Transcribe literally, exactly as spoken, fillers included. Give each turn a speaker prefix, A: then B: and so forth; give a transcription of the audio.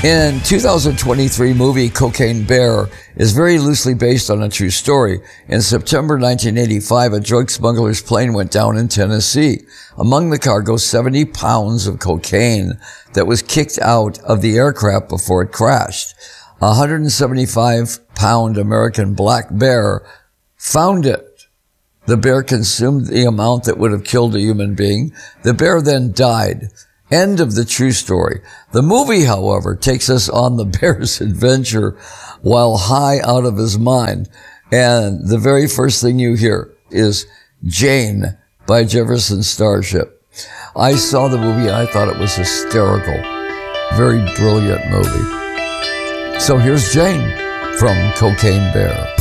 A: In two thousand twenty-three movie Cocaine Bear is very loosely based on a true story. In September nineteen eighty-five, a drug smuggler's plane went down in Tennessee. Among the cargo, seventy pounds of cocaine that was kicked out of the aircraft before it crashed. A one hundred seventy-five pound American black bear found it. The bear consumed the amount that would have killed a human being. The bear then died. End of the true story. The movie, however, takes us on the bear's adventure while high out of his mind. And the very first thing you hear is Jane by Jefferson Starship. I saw the movie and I thought it was hysterical. Very brilliant movie. So here's Jane from Cocaine Bear.